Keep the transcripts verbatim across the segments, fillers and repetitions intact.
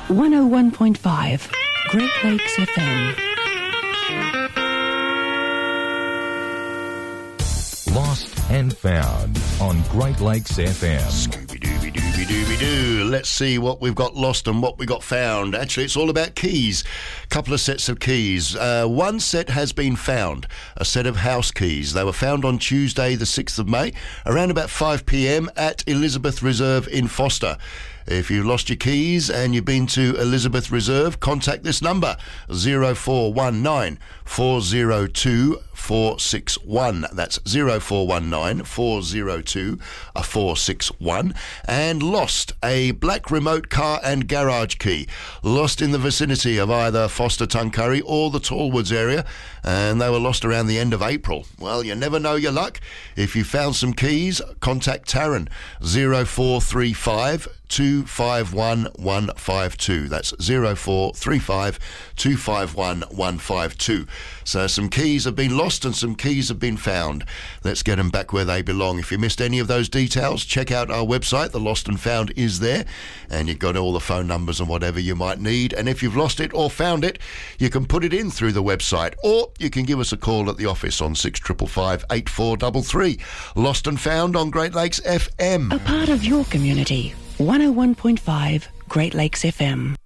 one oh one point five Great Lakes F M. Lost and Found on Great Lakes F M. Scooby-Dooby-Dooby-Dooby-Doo. Let's see what we've got lost and what we got found. Actually, it's all about keys. A couple of sets of keys. Uh, one set has been found, a set of house keys. They were found on Tuesday, the sixth of May, around about five p.m. at Elizabeth Reserve in Foster. If you've lost your keys and you've been to Elizabeth Reserve, contact this number, zero four one nine, four zero two, four six one. That's zero four one nine, four zero two, four six one. And lost a black remote car and garage key. Lost in the vicinity of either Foster Tuncurry or the Tallwoods area, and they were lost around the end of April. Well, you never know your luck. If you found some keys, contact Taryn, zero four three five, two five one, one five two. That's zero four three five, two five one, one five two. So some keys have been lost and some keys have been found. Let's get them back where they belong. If you missed any of those details, check out our website. The Lost and Found is there, and you've got all the phone numbers and whatever you might need. And if you've lost it or found it, you can put it in through the website, or you can give us a call at the office on six five five, eight four three three. Lost and Found on Great Lakes F M. A part of your community. one oh one point five Great Lakes F M.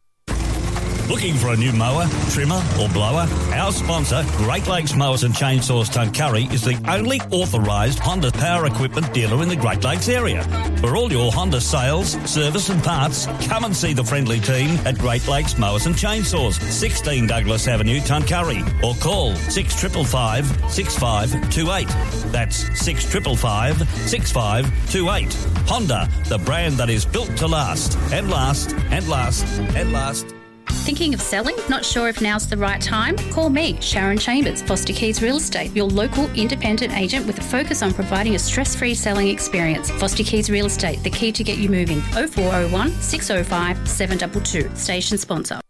Looking for a new mower, trimmer or blower? Our sponsor, Great Lakes Mowers and Chainsaws Tuncurry, is the only authorised Honda power equipment dealer in the Great Lakes area. For all your Honda sales, service and parts, come and see the friendly team at Great Lakes Mowers and Chainsaws, sixteen Douglas Avenue, Tuncurry, or call six five five, six five two eight. That's six five five, six five two eight. Honda, the brand that is built to last, and last, and last, and last. Thinking of selling? Not sure if now's the right time? Call me, Sharon Chambers, Foster Keys Real Estate, your local independent agent with a focus on providing a stress-free selling experience. Foster Keys Real Estate, the key to get you moving. oh four oh one, six oh five, seven two two. Station sponsor.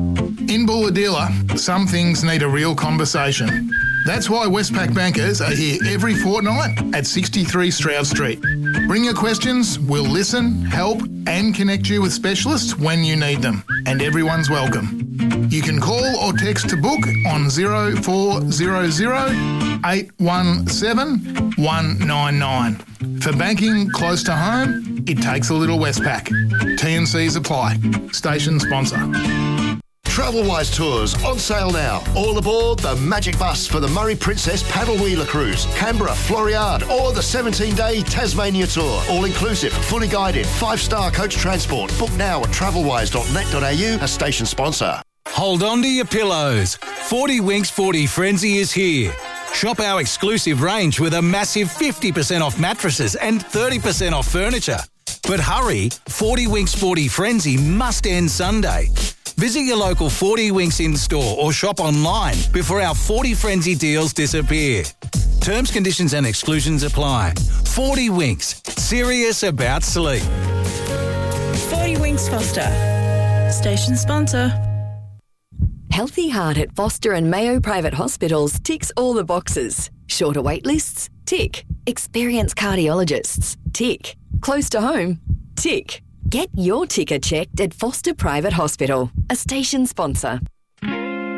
In Bulahdelah, some things need a real conversation. That's why Westpac bankers are here every fortnight at sixty-three Stroud Street. Bring your questions, we'll listen, help and connect you with specialists when you need them. And everyone's welcome. You can call or text to book on zero four zero zero, eight one seven, one nine nine. For banking close to home, it takes a little Westpac. T and Cs apply. Station sponsor. Travelwise Tours on sale now. All aboard the Magic Bus for the Murray Princess Paddle Wheeler Cruise, Canberra, Floriade, or the seventeen-day Tasmania Tour. All inclusive, fully guided, five-star coach transport. Book now at travelwise dot net dot a u, a station sponsor. Hold on to your pillows. forty Winks forty Frenzy is here. Shop our exclusive range with a massive fifty percent off mattresses and thirty percent off furniture. But hurry, forty Winks forty Frenzy must end Sunday. Visit your local forty Winks in-store or shop online before our forty Frenzy deals disappear. Terms, conditions and exclusions apply. forty Winks, serious about sleep. forty Winks Foster. Station sponsor. Healthy Heart at Foster and Mayo Private Hospitals ticks all the boxes. Shorter wait lists? Tick. Experienced cardiologists? Tick. Close to home? Tick. Get your ticker checked at Foster Private Hospital, a station sponsor.